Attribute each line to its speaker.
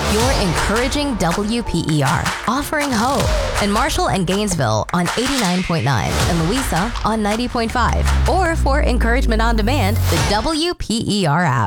Speaker 1: You're encouraging WPER, offering hope in Marshall and Gainesville on 89.9 and Louisa on 90.5. Or for encouragement on demand, the WPER app.